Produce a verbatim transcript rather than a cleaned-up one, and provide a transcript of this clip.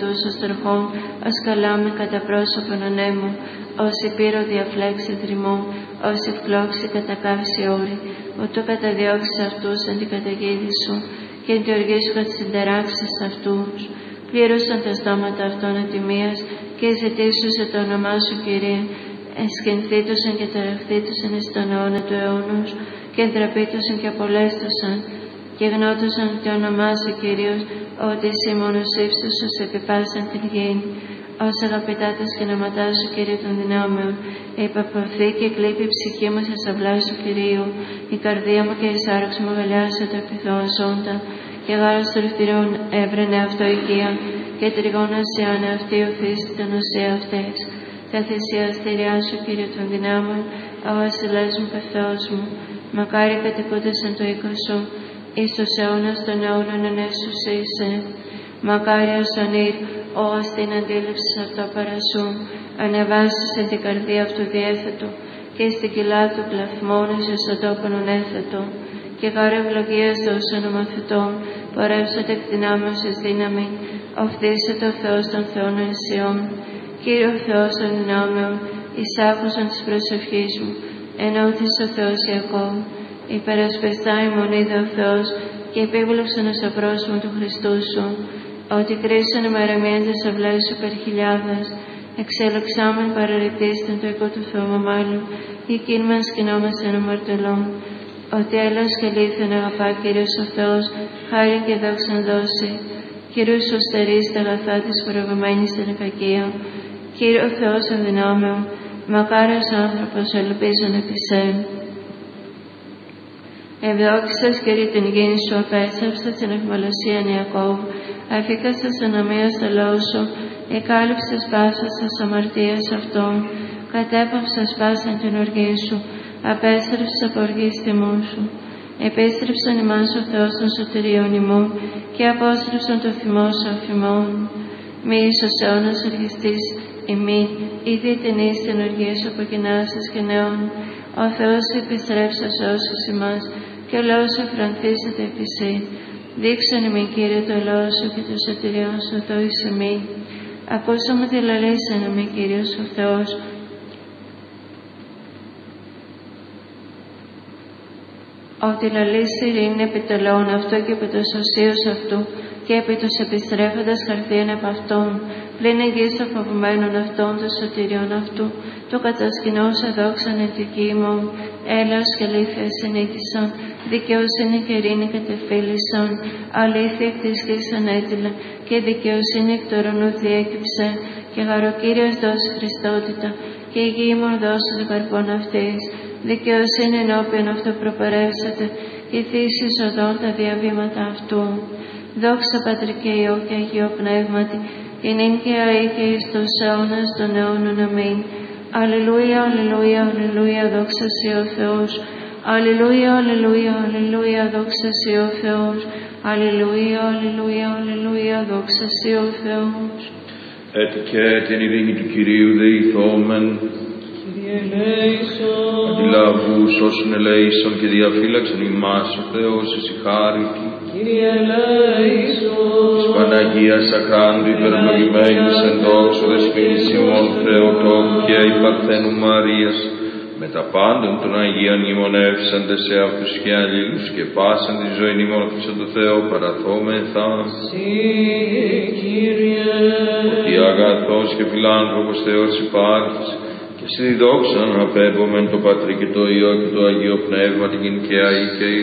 αυτούς ως τροχών, ως καλάμι κατά πρόσωπον ανέμου, ως υπήρο διαφλέξει δρυμό, ως ευκλώξει κατά καύση όρη, ούτω καταδιώξεις αυτούς εν την καταιγίδη σου, και εν τη οργή σου κατσυντεράξεις αυτούς. Πλήρωσαν τα στόματα αυτών ατιμίας, και ζητήσουσε το όνομά σου, Κύριε, εσκενθήτωσαν και ταραχθήτωσαν εις τον αιώνα του αιώνους, και εντραπήτωσαν και απολέστωσαν, και γνώτωσαν το όνομά σου, Κύριος, ότι εσύ μόνος ύψωσος επιπάσαν την γη. Ως αγαπητά τα σκηναματά σου, Κύριε των δυνάμεων, υπαπαυθεί και κλείπει η ψυχή μου σε σαυλά σου, Κυρίου, η καρδία μου και η σάρξ μου γαλιάσε το επιθωαζόντα, και γάρος τριφτηρών έβρενε αυτό οικία, και τριγώνας εάν αυτή οθήσει τον οσία αυτές. Τα θυσιαστηριά σου, Κύριε των δυνάμεων, ο βασιλεύς μου και Θεός μου, μακάρι κατοικούντας εν το οίκο σου, εις τους αιώνας των αιώνων ενέσους είσαι. Μακάριος ονείρ, ως την αντίληψη αυτό παρασού, ανεβάσεις εν την καρδία αυτού διέθετο, και στην κοιλά του κλαθμών εις εσωτόπων ονέθετο, και γάρε ευλογίας δώσεων ομαθητών, πορεύσατε εκ δυνάμεως εις δύναμη, οφθήσετε ο Θεός των Θεών ενσιών. Κύριο Θεός των δυνάμεων, εισάκουσαν της προσευχής μου, ενώθησε ο Θεός Ιακώβ, υπερασπιστά ημών είδε ο Θεός, και επίβλεψαν ως το πρόσωπο του Χριστού σου, ότι κρίσαν ημερομιέντες αυλές σου περ χιλιάδες, εξελεξάμεν παραρρυπτίστην το οικό του Θεού μάλλον, ή κίνμεν σκηνόμαστε αμαρτωλών, ότι έλας και λίθεν αγαπά Κύριος ο Θεός, χάρη και δόξαν δώσει, Κύριος ο στερείς τα αγαθά της προηγουμένης στην κακία, Κύριο Θεός των δυνάμεων, μακάριος άνθρωπος ελπίζων επί σε. Ευδόξας, Κύριε, την γήνη σου, απέστρεψα την αιχμαλωσία Ιακώβ, αφήκασας ανομία στο λόγο σου, εκάλυψας πάσας της αμαρτίας αυτών, κατέπαυσας πάσαν την οργή σου, απέστρεψας από οργής τιμού σου. Επέστρεψαν ημάς ο Θεός των σωτηρίων ημών, και απόστρεψαν το θυμό σου αφημών. Μη εις ως αιώνας οργιστής ημί, ήδη την εις την οργή σου αποκοινάσεις και νεών. Ο Θεός επιστρέψας όσους ημάς, και ο λόγος σου φρανθήσεται επί σύ. Δείξον ημί, Κύριε, το λόγο σου και το σωτηριόν σου το εις ημί. Ακούσαμε τη λαλήσαν ημί, Κύριος ο Θεός. Ότι λαλήσει ειρήνη επί το λόγον αυτό και επί τους οσίους αυτού, και επί τους επιστρέφοντας χαρθίαν επ' αυτών, πλην εγγύς των φοβουμένων αυτών, των σωτηριών αυτού, το κατασκηνώσα δόξαν ετική ημών, έλεος και αλήθεια συνήθισαν, δικαιοσύνη και ειρήνη κατεφύλισαν, αλήθεια εκ της γης ανέτειλε, και δικαιοσύνη εκ του ουρανού διέκυψε, και γαροκύριος δώσει Χριστότητα, και η γη ημών δώσει των καρπών αυτής. Δικαιοσύνη ενώπιον αυτό προπορεύσατε, και θύσεις οδόν τα διαβήματα αυτού. Δόξα Πατρί και Υιό και Αγίο Πνεύματι, και νυν και αεί και εις τους αιώνας των αιώνων. Αμήν. Αλληλούια, αλληλούια, αλληλούια, δόξα Συ ο Θεός. Αλληλούια, αλληλούια, αλληλούια, δόξα Συ ο Θεός. Αλληλούια, αλληλούια, αλληλούια, δόξα Συ ο Θεός. Έτσι και την ειρήνη του Κυρίου δεηθόμεν. Αντιλαβούς όσων ελέησον και διαφύλαξαν ημάς ο Θεός ησυχάρητη. Κύριε ελέησον. Της Παναγίας Ακράντου υπερευλογημένης εν δόξου δεσποίνης ημών Θεοτόκου και η Παρθένου Μαρίας, με τα πάντων των Αγίων μνημονεύσαντες σε αυτούς και αλλήλους, και πάσαν τη ζωή ημών Χριστόν το Θεό παραθόμεθα. Συ, Κύριε. Ότι αγαθός και φιλάνθρωπος Θεός υπάρχεις, και στη δόξαν απέμπομεν το Πατρί και το Υιό και το Αγίο Πνεύμα την και αεί και